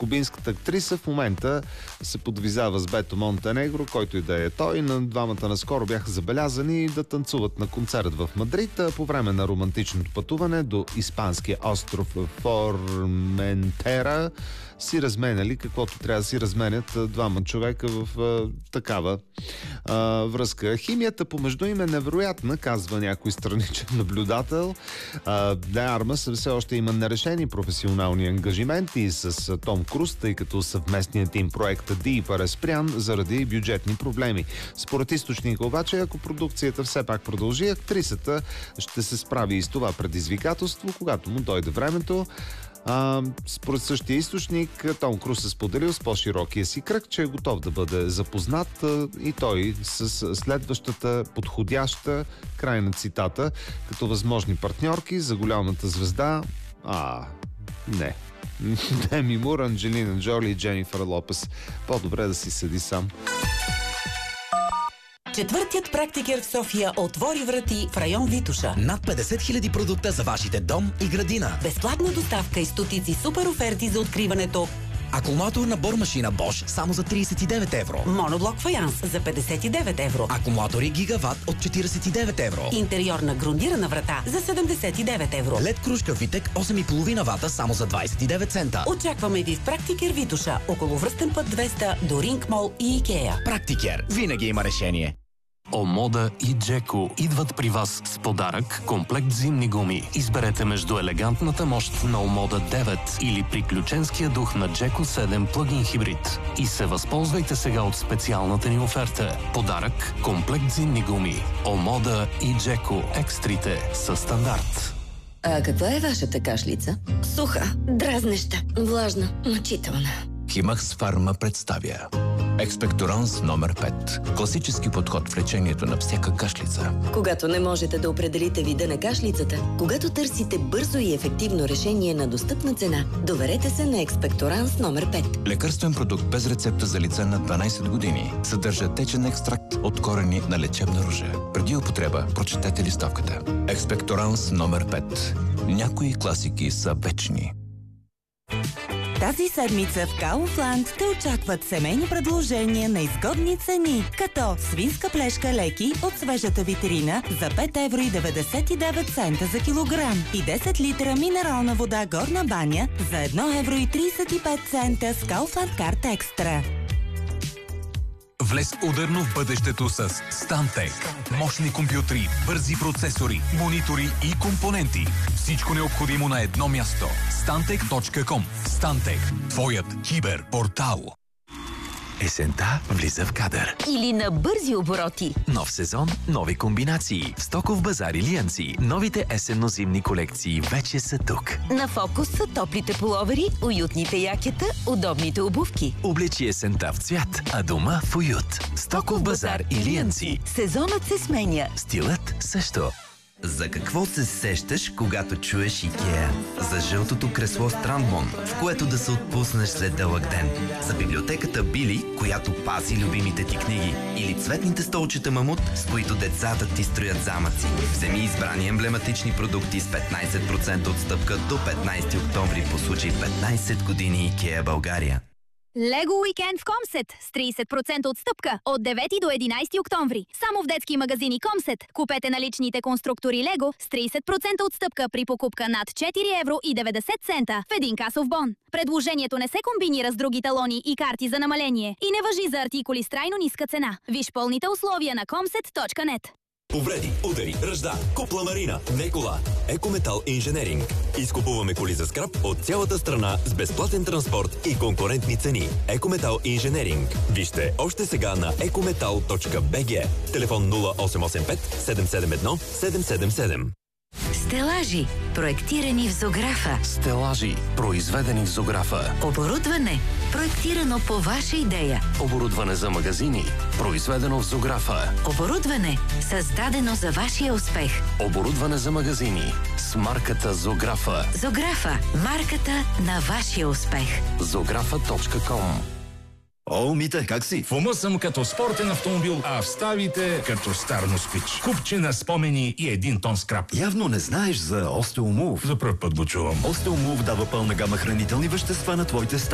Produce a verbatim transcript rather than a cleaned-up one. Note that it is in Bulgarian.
Кубинската актриса в момента се подвизава с Бето Монтенегро, който и да е той. На двамата наскоро бяха забелязани да танцуват на концерт в Мадрид по време на романтичното пътуване до испанския остров Форментера. Си разменяли каквото трябва да си разменят двама човека в а, такава а, връзка. Химията помежду им е невероятна, казва някой страничен наблюдател. Де Армас все още има нерешени професионални ангажименти с Том Круз, тъй като съвместният им проект Deeper е спрян заради бюджетни проблеми. Според източника обаче, ако продукцията все пак продължи, актрисата ще се справи и с това предизвикателство, когато му дойде времето. А, според същия източник, Том Круз е споделил с по-широкия си кръг, че е готов да бъде запознат а, и той с следващата подходяща, край на цитата, като възможни партньорки за голямата звезда. А, не. Деми Мур, Анджелина Джоли и Дженифър Лопес. По-добре да си седи сам. Четвъртият практикер в София отвори врати в район Витоша. Над петдесет хиляди продукта за вашите дом и градина. Безплатна доставка и стотици супер оферти за откриването. Акумулаторна бормашина Bosch само за тридесет и девет евро. Моноблок фаянс за петдесет и девет евро. Акумулатори Гигават от четиридесет и девет евро. Интериорна грундирана врата за седемдесет и девет евро. Лед кружка Витек осем и половина вата само за двадесет и девет цента. Очакваме ви в Практикер Витоша, около връстен път двеста до Ринг Мол и Икеа. Практикер винаги има решение. Омода и Джеко идват при вас с подарък комплект зимни гуми. Изберете между елегантната мощ на Омода девет или приключенския дух на Джеко седем плагин хибрид. И се възползвайте сега от специалната ни оферта. Подарък комплект зимни гуми. Омода и Джеко екстрите са стандарт. А каква е вашата кашлица? Суха, дразнеща, влажна, мъчителна. Химакс Фарма представя Експекторанс номер пет. Класически подход в лечението на всяка кашлица. Когато не можете да определите вида на кашлицата, когато търсите бързо и ефективно решение на достъпна цена, доверете се на Експекторанс номер пет. Лекарствен продукт без рецепта за лица на дванадесет години. Съдържа течен екстракт от корени на лечебна ружа. Преди употреба прочетете листовката. Експекторанс номер пет. Някои класики са вечни. Тази седмица в Kaufland те очакват семейни предложения на изгодни цени, като свинска плешка леки от свежата витрина за пет евро и деветдесет и девет цента за килограм и десет литра минерална вода Горна баня за едно евро и тридесет и пет цента с Kaufland Card Extra. Влез ударно в бъдещето с Stantec. Мощни компютри, бързи процесори, монитори и компоненти. Всичко необходимо на едно място. Stantec точка ком. Stantec. Твоят киберпортал. Есента влиза в кадър. Или на бързи обороти. Нов сезон, нови комбинации. В Стоков базар Илианци. Новите есенно-зимни колекции вече са тук. На фокус са топлите пуловери, уютните якета, удобните обувки. Облечи есента в цвят, а дома в уют. Стоков базар Илианци. Сезонът се сменя. Стилът също. За какво се сещаш, когато чуеш Икеа? За жълтото кресло Страндмон, в което да се отпуснеш след дълъг ден. За библиотеката Били, която пази любимите ти книги. Или цветните столчета Мамут, с които децата ти строят замъци. Вземи избрани емблематични продукти с петнадесет процента отстъпка до петнадесети октомври по случай петнадесет години Икеа България. Лего уикенд в Комсет с тридесет процента отстъпка от девети до единадесети октомври. Само в детски магазини Комсет. Купете наличните конструктори Лего с тридесет процента отстъпка при покупка над четири евро и деветдесет цента в един касов бон. Предложението не се комбинира с други талони и карти за намаление и не важи за артикули с трайно ниска цена. Виж пълните условия на комсет точка нет. Повреди, удари, ръжда, купла марина, не кола. Екометал Инженеринг. Изкупуваме коли за скрап от цялата страна с безплатен транспорт и конкурентни цени. Екометал Инженеринг. Вижте още сега на екометал точка би джи. Телефон нула осем осем пет седем седем едно седем седем седем. Стелажи, проектирани в Зографа. Стелажи, произведени в Зографа. Оборудване, проектирано по ваша идея. Оборудване за магазини, произведено в Зографа. Оборудване, създадено за вашия успех. Оборудване за магазини с марката Зографа. Зографа, марката на вашия успех. зографа точка ком. О, Мите, как си? В ума съм като спортен автомобил, а в ставите като стар москвич. Купче на спомени и един тон скрап. Явно не знаеш за Остеомув. За пръв път го чувам. Остеомув дава пълна гама хранителни вещества на твоите